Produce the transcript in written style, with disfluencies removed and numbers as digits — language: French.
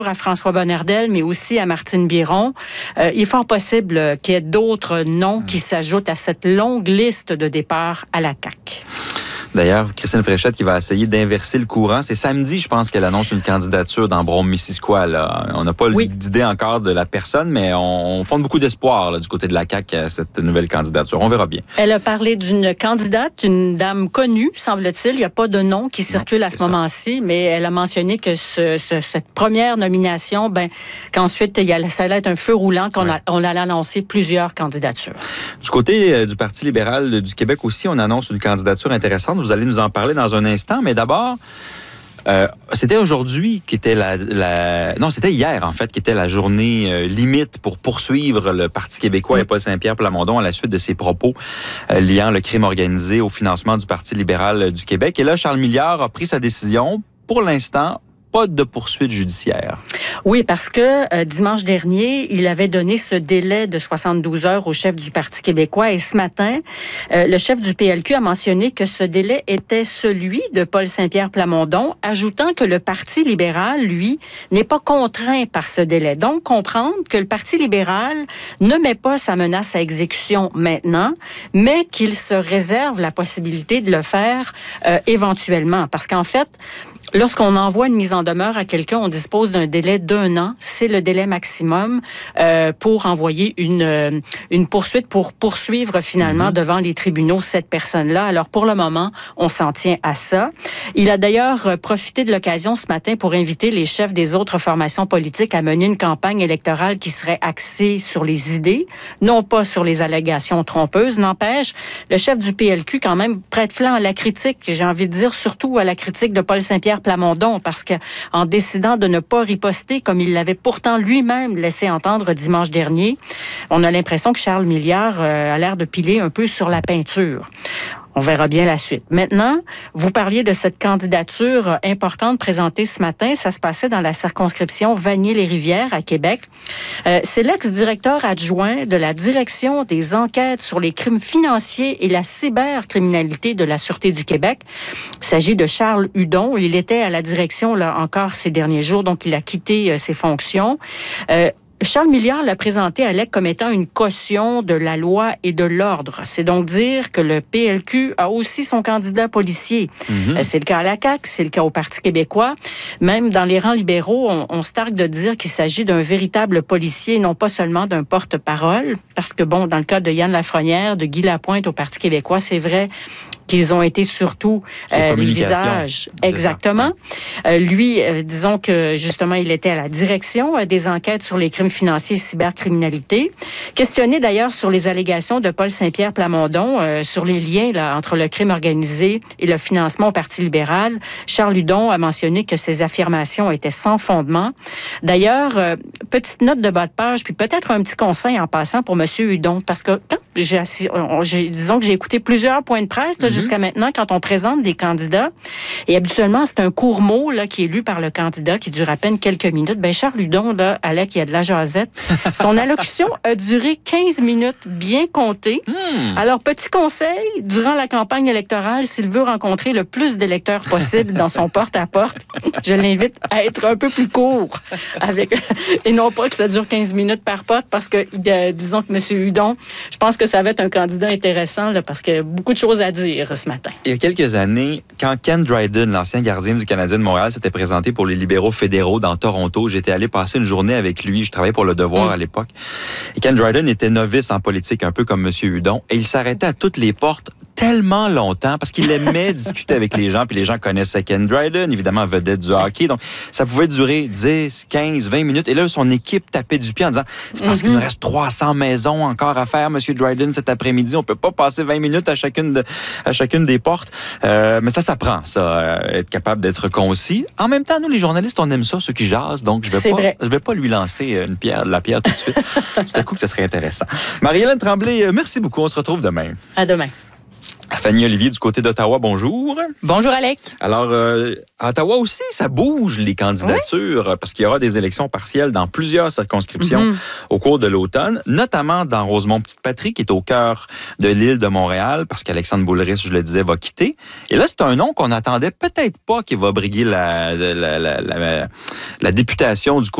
à François Bonnardel, mais aussi à Martine Biron. Il est fort possible qu'il y ait d'autres noms qui s'ajoutent à cette longue liste de départ à la CAQ. D'ailleurs, Christine Fréchette qui va essayer d'inverser le courant. C'est samedi, je pense, qu'elle annonce une candidature dans Brome-Missisquoi. Là. On n'a pas d'idée encore de la personne, mais on fonde beaucoup d'espoir du côté de la CAQ à cette nouvelle candidature. On verra bien. Elle a parlé d'une candidate, une dame connue, semble-t-il. Il n'y a pas de nom qui circule à ce moment-ci, mais elle a mentionné que cette première nomination, qu'ensuite, ça allait être un feu roulant, qu'on allait annoncer plusieurs candidatures. Du côté du Parti libéral du Québec aussi, on annonce une candidature intéressante. Vous allez nous en parler dans un instant, mais d'abord, c'était aujourd'hui qui était Non, c'était hier, en fait, qui était la journée limite pour poursuivre le Parti québécois et Paul Saint-Pierre Plamondon à la suite de ses propos liant le crime organisé au financement du Parti libéral du Québec. Et là, Charles Milliard a pris sa décision. Pour l'instant, pas de poursuite judiciaire. Oui, parce que dimanche dernier, il avait donné ce délai de 72 heures au chef du Parti québécois et ce matin, le chef du PLQ a mentionné que ce délai était celui de Paul Saint-Pierre Plamondon, ajoutant que le Parti libéral, lui, n'est pas contraint par ce délai. Donc, comprendre que le Parti libéral ne met pas sa menace à exécution maintenant, mais qu'il se réserve la possibilité de le faire éventuellement. Parce qu'en fait, lorsqu'on envoie une mise en demeure à quelqu'un, on dispose d'un délai d'1 an. C'est le délai maximum pour envoyer une poursuite, pour poursuivre finalement devant les tribunaux cette personne-là. Alors, pour le moment, on s'en tient à ça. Il a d'ailleurs profité de l'occasion ce matin pour inviter les chefs des autres formations politiques à mener une campagne électorale qui serait axée sur les idées, non pas sur les allégations trompeuses. N'empêche, le chef du PLQ, quand même, prête flanc à la critique, j'ai envie de dire, surtout à la critique de Paul Saint-Pierre Plamondon, parce que en décidant de ne pas riposter comme il l'avait pourtant lui-même laissé entendre dimanche dernier, on a l'impression que Charles Milliard a l'air de piler un peu sur la peinture. On verra bien la suite. Maintenant, vous parliez de cette candidature importante présentée ce matin. Ça se passait dans la circonscription Vanier-les-Rivières à Québec. C'est l'ex-directeur adjoint de la Direction des enquêtes sur les crimes financiers et la cybercriminalité de la Sûreté du Québec. Il s'agit de Charles Hudon. Il était à la direction là encore ces derniers jours, donc il a quitté ses fonctions. Charles Milliard l'a présenté à l'EQ comme étant une caution de la loi et de l'ordre. C'est donc dire que le PLQ a aussi son candidat policier. C'est le cas à la CAQ, c'est le cas au Parti québécois. Même dans les rangs libéraux, on se targue de dire qu'il s'agit d'un véritable policier, non pas seulement d'un porte-parole. Parce que, dans le cas de Yann Lafrenière, de Guy Lapointe au Parti québécois, c'est vrai qu'ils ont été surtout les visages. Exactement. Lui, disons que justement, il était à la direction des enquêtes sur les crimes financiers et cybercriminalité. Questionné d'ailleurs sur les allégations de Paul Saint-Pierre Plamondon sur les liens là, entre le crime organisé et le financement au Parti libéral, Charles Hudon a mentionné que ces affirmations étaient sans fondement. D'ailleurs, petite note de bas de page, puis peut-être un petit conseil en passant pour M. Hudon, parce que quand disons que j'ai écouté plusieurs points de presse là, jusqu'à maintenant quand on présente des candidats, et habituellement c'est un court mot là, qui est lu par le candidat qui dure à peine quelques minutes. Charles Hudon, là, Alec, il y a de la jasette. Son allocution a duré 15 minutes bien comptées. Alors, petit conseil, durant la campagne électorale, s'il veut rencontrer le plus d'électeurs possible dans son porte-à-porte, je l'invite à être un peu plus court et non pas que ça dure 15 minutes par porte, parce que, disons que M. Hudon, je pense que ça va être un candidat intéressant là, parce qu'il y a beaucoup de choses à dire ce matin. Il y a quelques années, quand Ken Dryden, l'ancien gardien du Canadien de Montréal, s'était présenté pour les libéraux fédéraux dans Toronto, j'étais allé passer une journée avec lui. Je travaillais pour Le Devoir à l'époque. Et Ken Dryden était novice en politique, un peu comme M. Hudon, et il s'arrêtait à toutes les portes tellement longtemps parce qu'il aimait discuter avec les gens, puis les gens connaissaient Ken Dryden, évidemment vedette du hockey, donc ça pouvait durer 10, 15, 20 minutes, et là, son équipe tapait du pied en disant « C'est parce qu'il nous reste 300 maisons encore à faire, M. Dryden, cet après-midi, on peut pas passer 20 minutes à chacune des portes. » Mais ça s'apprend, ça, être capable d'être concis. En même temps, nous, les journalistes, on aime ça, ceux qui jasent, donc je vais pas lui lancer la pierre tout de suite. Tout à coup, ça serait intéressant. Marie-Hélène Tremblay, merci beaucoup, on se retrouve demain. À demain. Fanny Olivier du côté d'Ottawa, bonjour. Bonjour, Alec. Alors, à Ottawa aussi, ça bouge les candidatures parce qu'il y aura des élections partielles dans plusieurs circonscriptions au cours de l'automne, notamment dans Rosemont-Petite-Patrie, qui est au cœur de l'île de Montréal, parce qu'Alexandre Boulris, je le disais, va quitter. Et là, c'est un nom qu'on n'attendait peut-être pas qui va briguer la députation du côté